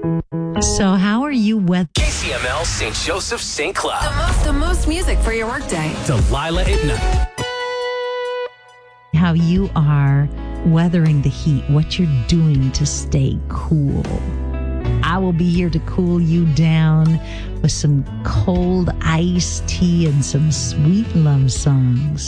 So how are you with KCML St. Joseph St. Cloud. The most music for your workday. Delilah at night. how you are weathering the heat, what you're doing to stay cool? I will be here to cool you down with some cold iced tea and some sweet love songs.